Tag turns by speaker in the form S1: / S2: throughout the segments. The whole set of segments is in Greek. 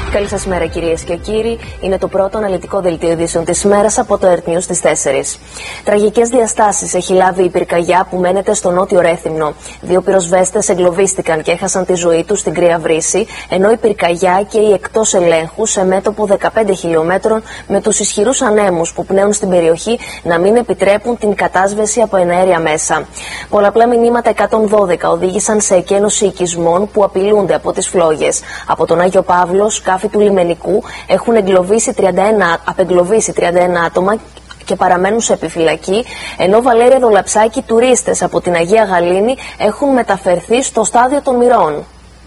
S1: Καλή σας μέρα, κυρίες και κύριοι. Είναι το πρώτο αναλυτικό δελτίο ειδήσεων της ημέρας από το Earth News στις 4. Τραγικές διαστάσεις έχει λάβει η πυρκαγιά που μένεται στο νότιο Ρέθυμνο. 2 πυροσβέστες εγκλωβίστηκαν και έχασαν τη ζωή τους στην Κρύα Βρύση, ενώ η πυρκαγιά καίει εκτός ελέγχου σε μέτωπο 15 χιλιόμετρων, με τους ισχυρούς ανέμους που πνέουν στην περιοχή να μην επιτρέπουν την κατάσβεση από εναέρια μέσα. Πολλαπλά μηνύματα 112 οδήγησαν σε εκένωση οικισμών που απειλούνται από τις φλόγες. Από τον Άγιο Παύλο, σκάφη του λιμενικού έχουν απεγκλωβίσει 31 άτομα και παραμένουν σε επιφυλακή, ενώ Βαλέρια Δολαψάκη, τουρίστες από την Αγία Γαλήνη έχουν μεταφερθεί στο στάδιο των Μυρών.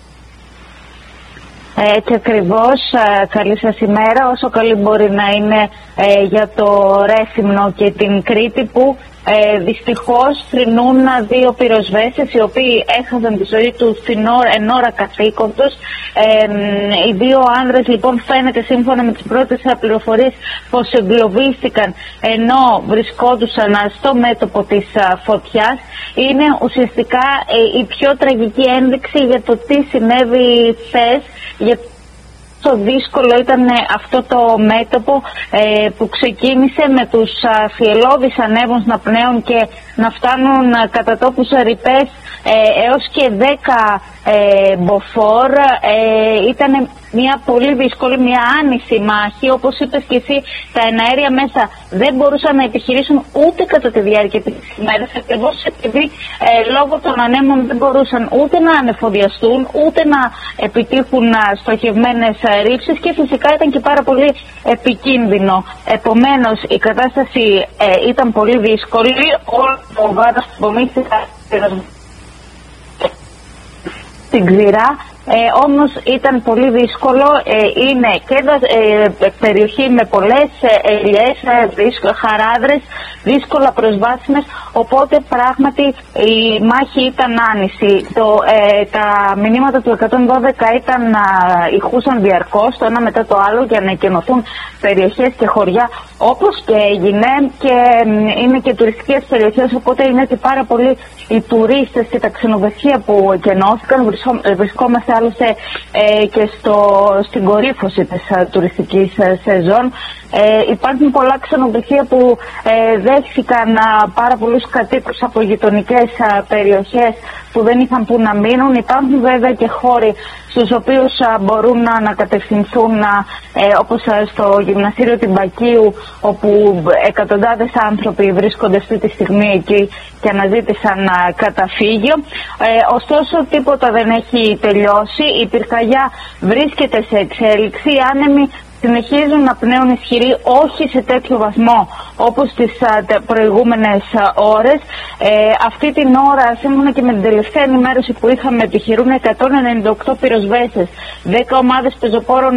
S2: Έτσι ακριβώς, καλή σας ημέρα, όσο καλή μπορεί να είναι για το Ρέθυμνο και την Κρήτη, που δυστυχώς θρηνούν 2 πυροσβέστες οι οποίοι έχασαν τη ζωή τους εν ώρα καθήκοντος. Οι 2 άνδρες λοιπόν φαίνεται σύμφωνα με τις πρώτες πληροφορίες πως εγκλωβίστηκαν ενώ βρισκόντουσαν στο μέτωπο της φωτιάς. Είναι ουσιαστικά η πιο τραγική ένδειξη για το τι συνέβη χθες, για το δύσκολο ήταν αυτό το μέτωπο που ξεκίνησε με τους θυελλώδεις ανέμους να πνέουν και να φτάνουν κατά τόπους ρηπές έως και 10 μποφόρ. Ήταν μια πολύ δύσκολη, μια άνηση μάχη. Όπως είπες και εσύ, τα εναέρια μέσα δεν μπορούσαν να επιχειρήσουν ούτε κατά τη διάρκεια της ημέρας, ακριβώς επειδή λόγω των ανέμων δεν μπορούσαν ούτε να ανεφοδιαστούν, ούτε να επιτύχουν στοχευμένες ρήψεις, και φυσικά ήταν και πάρα πολύ επικίνδυνο. Επομένως η κατάσταση ήταν πολύ δύσκολη. Όλο το βάρος που απομίστηκε στην ξηρά, όμως ήταν πολύ δύσκολο. Είναι και περιοχή με πολλές ελιές, χαράδρες, δύσκολα προσβάσιμες, οπότε πράγματι η μάχη ήταν άνηση. Τα μηνύματα του 112 ηχούσαν διαρκώς το ένα μετά το άλλο για να εκενωθούν περιοχές και χωριά, όπως και έγινε, και είναι και τουριστικές περιοχές, οπότε είναι και πάρα πολλοί οι τουρίστες και τα ξενοδοχεία που εκενώθηκαν. Βρισκόμαστε άλλωστε και στην κορύφωση της τουριστικής σεζόν. Υπάρχουν πολλά ξενοδοχεία που δέχθηκαν πάρα πολλούς κατοίκους από γειτονικές περιοχές που δεν είχαν που να μείνουν. Υπάρχουν βέβαια και χώροι στους οποίους μπορούν να κατευθυνθούν, όπως στο γυμναστήριο Τυμπακίου, όπου εκατοντάδες άνθρωποι βρίσκονται αυτή τη στιγμή εκεί και αναζήτησαν καταφύγιο. Ωστόσο τίποτα δεν έχει τελειώσει. Η πυρκαγιά βρίσκεται σε εξέλιξη. Οι άνεμοι συνεχίζουν να πνέουν ισχυροί, όχι σε τέτοιο βαθμό όπως τις προηγούμενες ώρες. Αυτή την ώρα, σύμφωνα και με την τελευταία ενημέρωση που είχαμε, επιχειρούν 198 πυροσβέστες, 10 ομάδες πεζοπόρων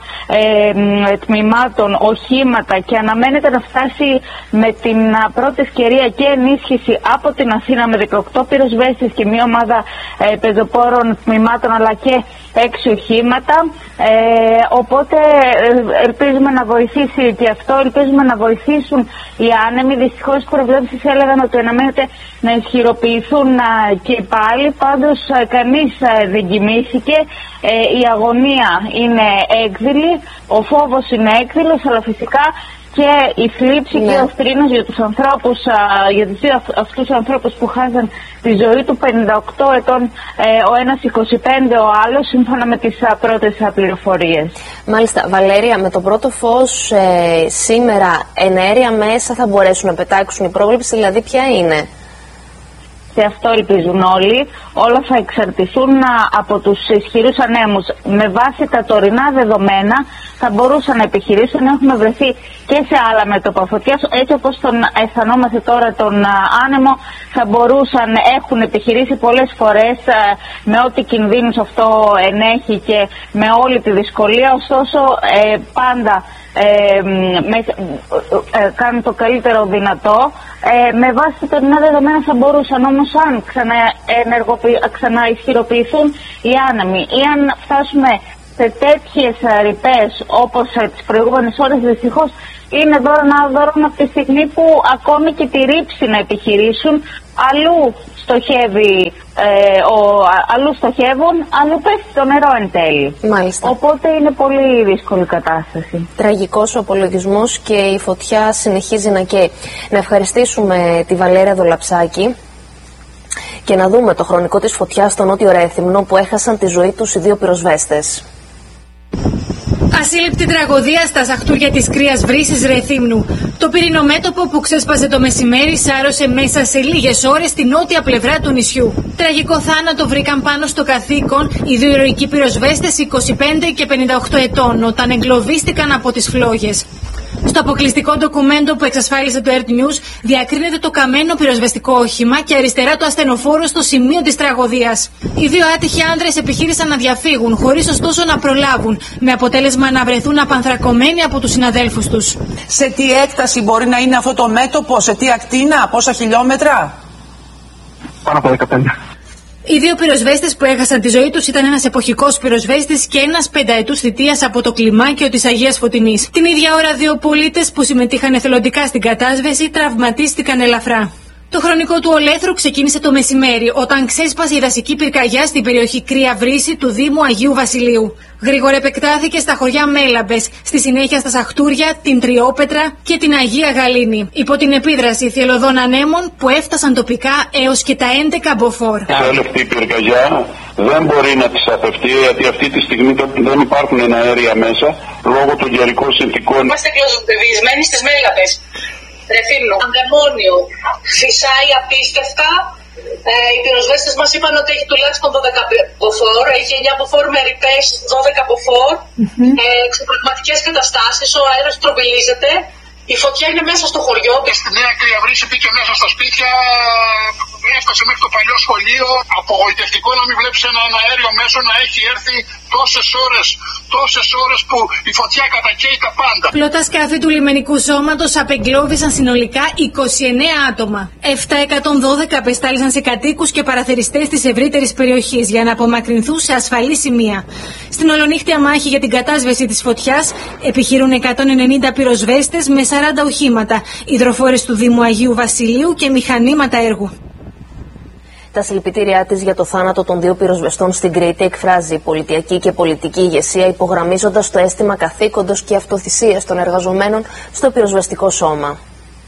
S2: τμήματων, οχήματα, και αναμένεται να φτάσει με την πρώτη ευκαιρία και ενίσχυση από την Αθήνα με 18 πυροσβέστες και μια ομάδα πεζοπόρων τμήματων, αλλά και 6 οχήματα. Οπότε ελπίζουμε να βοηθήσει και αυτό, ελπίζουμε να βοηθήσουν οι άνεμοι. Δυστυχώς οι προβλέψεις έλεγαν ότι αναμένεται να ισχυροποιηθούν και πάλι. Πάντως κανείς δεν κοιμήθηκε. Η αγωνία είναι έκδηλη, ο φόβος είναι έκδηλος, αλλά φυσικά και η θλίψη και ο θρήνος για τους ανθρώπους, για τους 2 αυτούς ανθρώπους που χάσαν τη ζωή του, 58 ετών ο ένας, 25 ο άλλος, σύμφωνα με τις πρώτες πληροφορίες.
S1: Μάλιστα, Βαλέρια, με το πρώτο φως σήμερα εναέρια μέσα θα μπορέσουν να πετάξουν? Η πρόβλεψη δηλαδή ποια είναι?
S2: Σε αυτό ελπίζουν όλοι. Όλα θα εξαρτηθούν από τους ισχυρούς ανέμους. Με βάση τα τωρινά δεδομένα θα μπορούσαν να επιχειρήσουν. Έχουμε βρεθεί και σε άλλα μέτωπα φωτιάς, έτσι όπως τον αισθανόμαστε τώρα τον άνεμο. Θα μπορούσαν, έχουν επιχειρήσει πολλές φορές με ό,τι κινδύνους αυτό ενέχει και με όλη τη δυσκολία. Ωστόσο πάντα κάνουν το καλύτερο δυνατό. Με βάση τα τωρινά δεδομένα θα μπορούσαν, όμως αν ξαναισχυροποιηθούν οι άνεμοι ή αν φτάσουμε σε τέτοιες ρηπές όπως τις προηγούμενες ώρες, δυστυχώς είναι δώρο από τη στιγμή που ακόμη και τη ρήψη να επιχειρήσουν αλλού στοχεύει, αλλού στοχεύουν, αλλού πέφτει το νερό εν τέλει.
S1: Μάλιστα.
S2: Οπότε είναι πολύ δύσκολη η κατάσταση.
S1: Τραγικός ο απολογισμός και η φωτιά συνεχίζει να καίει. Να ευχαριστήσουμε τη Βαλέρια Δολαψάκη και να δούμε το χρονικό της φωτιάς στο Νότιο Ρέθυμνο που έχασαν τη ζωή τους οι δύο πυροσβέστες.
S3: Ασύλληπτη τραγωδία στα σαχτούρια της Κρείας Βρύσης Ρεθύμνου. Το πυρηνομέτωπο που ξέσπασε το μεσημέρι σάρωσε μέσα σε λίγες ώρες στη νότια πλευρά του νησιού. Τραγικό θάνατο βρήκαν πάνω στο καθήκον οι δύο ηρωικοί πυροσβέστες 25 και 58 ετών όταν εγκλωβίστηκαν από τις φλόγες. Στο αποκλειστικό ντοκουμέντο που εξασφάλισε το Earth News διακρίνεται το καμένο πυροσβεστικό όχημα και αριστερά το ασθενοφόρο στο σημείο της τραγωδίας. Οι δύο άτυχοι άνδρες επιχείρησαν να διαφύγουν, χωρίς ωστόσο να προλάβουν, με αποτέλεσμα να βρεθούν απανθρακωμένοι από τους συναδέλφους τους.
S4: Σε τι έκταση μπορεί να είναι αυτό το μέτωπο, σε τι ακτίνα, πόσα χιλιόμετρα?
S5: Πάνω από 15.
S3: Οι δύο πυροσβέστες που έχασαν τη ζωή τους ήταν ένας εποχικός πυροσβέστης και ένας πενταετούς θητείας από το κλιμάκιο της Αγίας Φωτεινής. Την ίδια ώρα, δύο πολίτες που συμμετείχαν εθελοντικά στην κατάσβεση τραυματίστηκαν ελαφρά. Το χρονικό του ολέθρου ξεκίνησε το μεσημέρι, όταν ξέσπασε η δασική πυρκαγιά στην περιοχή Κρεία Βρύση του Δήμου Αγίου Βασιλείου. Γρήγορα επεκτάθηκε στα χωριά Μέλαμπες, στη συνέχεια στα Σαχτούρια, την Τριόπετρα και την Αγία Γαλήνη, υπό την επίδραση θυελλωδών ανέμων που έφτασαν τοπικά έως και τα 11 μποφόρ.
S5: Όλη αυτή η πυρκαγιά δεν μπορεί να τις απευτεί, γιατί αυτή τη στιγμή δεν υπάρχουν αέρια μέσα λόγω των καιρικών συνθηκών.
S6: Είμαστε κλωβισμένοι στις Μέλαμπες. Ρεθύμνου, Αντεμόνιου, φυσάει απίστευτα. Οι πυροσβέστες μας είπαν ότι έχει τουλάχιστον 12 μποφόρ, έχει 9 μποφόρ με ρηπές, 12 μποφόρ, εξωπραγματικές καταστάσεις, ο αέρας τρομπιλίζεται. Η φωτιά είναι μέσα στο χωριό.
S7: Στη Νέα Κρεία Βρύση πήγε μέσα στα σπίτια, έφτασε μέχρι το παλιό σχολείο. Απογοητευτικό να μην βλέπεις ένα αέριο μέσο να έχει έρθει τόσες ώρες που η φωτιά κατακαίει τα πάντα.
S3: Πλωτά σκάφη του λιμενικού σώματος απεγκλώβησαν συνολικά 29 άτομα. 712 απεστάλησαν σε κατοίκους και παραθεριστές της ευρύτερης περιοχής για να απομακρυνθούν σε ασφαλή σημεία. Στην ολονύχτια μάχη για την κατάσβεση της φωτιάς επιχειρούν 190 πυροσβέστες με 40 οχήματα, υδροφόρες του Δήμου Αγίου Βασιλείου και μηχανήματα έργου.
S1: Τα συλληπιτήριά της για το θάνατο των δύο πυροσβεστών στην Κρήτη εκφράζει η πολιτιακή και πολιτική ηγεσία, υπογραμμίζοντας το αίσθημα καθήκοντος και αυτοθυσίας των εργαζομένων στο πυροσβεστικό σώμα.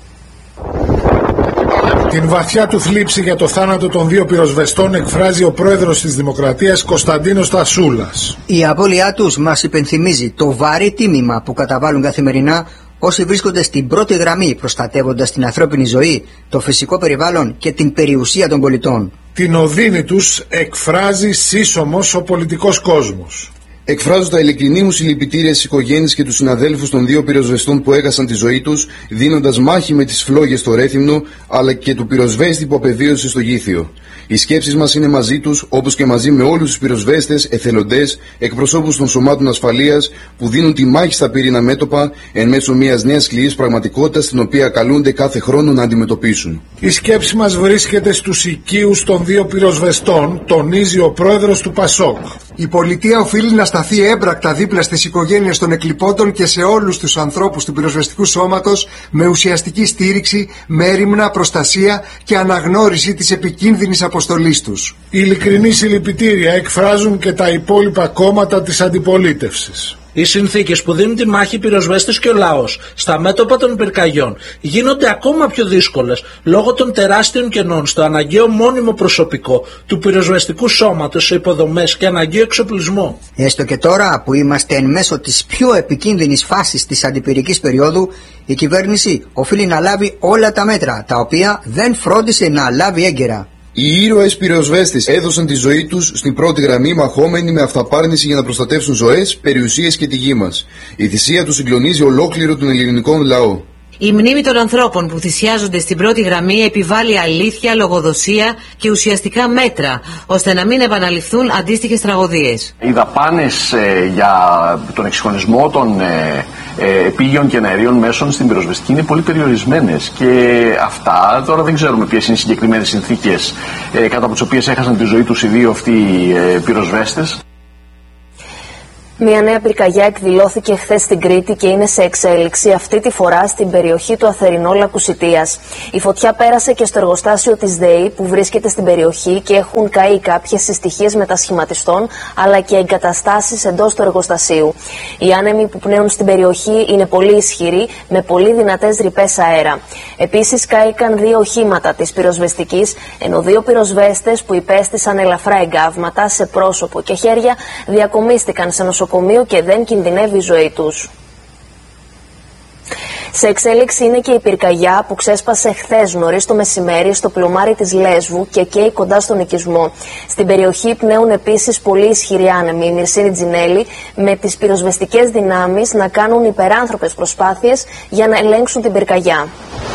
S8: Την βαθιά του θλίψη για το θάνατο των δύο πυροσβεστών εκφράζει ο πρόεδρος της Δημοκρατίας Κωνσταντίνος Τασούλας.
S9: Η απώλειά τους μας υπενθυμίζει το βαρύ τίμημα που καταβάλουν καθημερινά όσοι βρίσκονται στην πρώτη γραμμή προστατεύοντας την ανθρώπινη ζωή, το φυσικό περιβάλλον και την περιουσία των πολιτών.
S8: Την οδύνη τους εκφράζει σύσσωμος ο πολιτικός κόσμος.
S10: Εκφράζω τα ειλικρινή μου συλληπιτήρια στις οικογένειες και τους συναδέλφους των δύο πυροσβεστών που έχασαν τη ζωή τους, δίνοντας μάχη με τις φλόγες στο Ρέθυμνο, αλλά και του πυροσβέστη που απεβίωσε στο Γήθιο. Οι σκέψεις μας είναι μαζί τους, όπως και μαζί με όλους τους πυροσβέστες, εθελοντές, εκπροσώπους των σωμάτων ασφαλείας που δίνουν τη μάχη στα πυρήνα μέτωπα εν μέσω μιας νέας σκληρής πραγματικότητας την οποία καλούνται κάθε χρόνο να αντιμετωπίσουν.
S8: Η σκέψη μας βρίσκεται στους οικείους των δύο πυροσβεστών, τονίζει ο πρόεδρος του ΠΑΣΟΚ.
S11: Η πολιτεία οφείλει να σταθεί έμπρακτα δίπλα στις οικογένειες των εκλειπώντων και σε όλους τους ανθρώπους του πυροσβεστικού σώματος με ουσιαστική στήριξη, μέριμνα, προστασία και αναγνώριση της επικίνδυνης αποστολής τους.
S8: Ειλικρινή συλληπιτήρια εκφράζουν και τα υπόλοιπα κόμματα της αντιπολίτευσης.
S12: Οι συνθήκες που δίνουν τη μάχη οι πυροσβέστες και ο λαός στα μέτωπα των πυρκαγιών γίνονται ακόμα πιο δύσκολες λόγω των τεράστιων κενών στο αναγκαίο μόνιμο προσωπικό του πυροσβεστικού σώματος σε υποδομές και αναγκαίο εξοπλισμό.
S9: Έστω και τώρα που είμαστε εν μέσω της πιο επικίνδυνης φάσης της αντιπυρικής περίοδου, η κυβέρνηση οφείλει να λάβει όλα τα μέτρα τα οποία δεν φρόντισε να λάβει έγκαιρα.
S10: Οι ήρωες πυροσβέστες έδωσαν τη ζωή τους στην πρώτη γραμμή, μαχόμενοι με αυταπάρνηση για να προστατεύσουν ζωές, περιουσίες και τη γη μας. Η θυσία τους συγκλονίζει ολόκληρο τον ελληνικό λαό.
S13: Η μνήμη των ανθρώπων που θυσιάζονται στην πρώτη γραμμή επιβάλλει αλήθεια, λογοδοσία και ουσιαστικά μέτρα, ώστε να μην επαναληφθούν αντίστοιχες τραγωδίες.
S14: Οι δαπάνες για τον εξυγχρονισμό των επίγειων και αερίων μέσων στην πυροσβεστική είναι πολύ περιορισμένες και αυτά τώρα δεν ξέρουμε ποιες είναι οι συγκεκριμένες συνθήκες κάτω από τις οποίες έχασαν τη ζωή τους οι δύο αυτοί πυροσβέστες.
S1: Μια νέα πυρκαγιά εκδηλώθηκε χθες στην Κρήτη και είναι σε εξέλιξη, αυτή τη φορά στην περιοχή του Αθερινόλακου Σιτίας. Η φωτιά πέρασε και στο εργοστάσιο της ΔΕΗ που βρίσκεται στην περιοχή και έχουν καεί κάποιες συστοιχίες μετασχηματιστών αλλά και εγκαταστάσεις εντός του εργοστασίου. Οι άνεμοι που πνέουν στην περιοχή είναι πολύ ισχυροί με πολύ δυνατές ρηπές αέρα. Επίσης κάηκαν 2 οχήματα της πυροσβεστικής, ενώ 2 πυροσβέστες που υπέστησαν ελαφρά εγκάβματα σε πρόσωπο και χέρια διακομίστηκαν σε νοσοκομείο και δεν κινδυνεύει η ζωή τους. Σε εξέλιξη είναι και η πυρκαγιά που ξέσπασε χθες νωρίς το μεσημέρι στο πλωμάρι της Λέσβου και καίει κοντά στον οικισμό. Στην περιοχή πνέουν επίσης πολύ ισχυροί άνεμοι. Η Μυρσίνη Τζινέλη με τις πυροσβεστικές δυνάμεις να κάνουν υπεράνθρωπες προσπάθειες για να ελέγξουν την πυρκαγιά.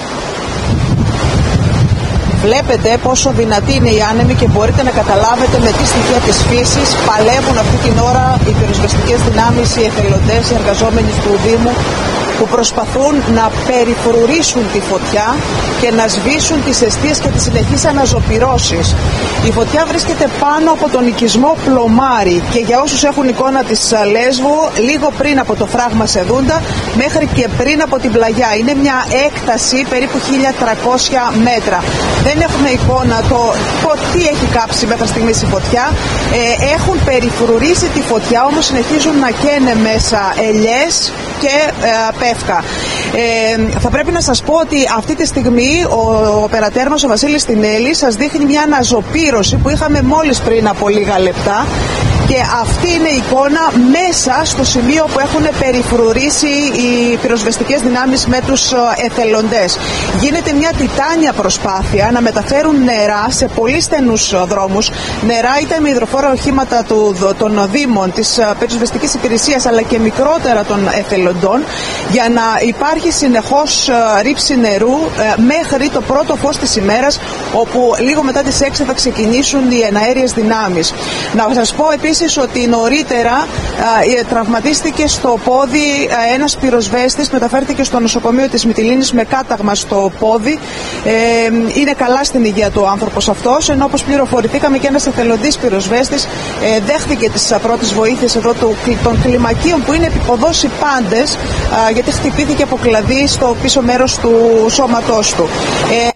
S15: Βλέπετε πόσο δυνατή είναι η άνεμη και μπορείτε να καταλάβετε με τι στοιχεία της φύσης παλεύουν αυτή την ώρα οι πυροσβεστικές δυνάμεις, οι εθελοντές, οι εργαζόμενοι του Δήμου που προσπαθούν να περιφρουρήσουν τη φωτιά και να σβήσουν τις αιστείες και τις συνεχείς αναζωπυρώσεις. Η φωτιά βρίσκεται πάνω από τον οικισμό Πλωμάρι και για όσους έχουν εικόνα της Λέσβου, λίγο πριν από το φράγμα Σεδούντα μέχρι και πριν από την πλαγιά. Είναι μια έκταση περίπου 1300 μέτρα. Δεν έχουμε εικόνα το τι έχει κάψει μέχρι στιγμής η φωτιά. Έχουν περιφρουρήσει τη φωτιά, όμως συνεχίζουν να καίνε μέσα ελιές και πεύκα. Θα πρέπει να σας πω ότι αυτή τη στιγμή ο οπερατέρ μας, ο Βασίλης Τινέλης, σας δείχνει μια αναζωπήρωση που είχαμε μόλις πριν από λίγα λεπτά. Και αυτή είναι η εικόνα μέσα στο σημείο που έχουν περιφρουρήσει οι πυροσβεστικές δυνάμεις με τους εθελοντές. Γίνεται μια τιτάνια προσπάθεια να μεταφέρουν νερά σε πολύ στενούς δρόμους. Νερά είτε με υδροφόρα οχήματα των Δήμων, της πυροσβεστικής υπηρεσίας αλλά και μικρότερα των εθελοντών για να υπάρχει συνεχώς ρήψη νερού μέχρι το πρώτο φως της ημέρας, όπου λίγο μετά τις 6 θα ξεκινήσουν οι εναέριες δυνάμεις. Να σας πω επίσης ότι νωρίτερα τραυματίστηκε στο πόδι ένας πυροσβέστης, μεταφέρθηκε στο νοσοκομείο της Μυτιλήνης με κάταγμα στο πόδι. Είναι καλά στην υγεία του ο άνθρωπος αυτός, ενώ όπως πληροφορηθήκαμε και ένας εθελοντής πυροσβέστης δέχθηκε τις πρώτες βοήθειες εδώ των κλιμακίων που είναι επικοδώσει πάντες, γιατί χτυπήθηκε από κλαδί στο πίσω μέρος του σώματός του.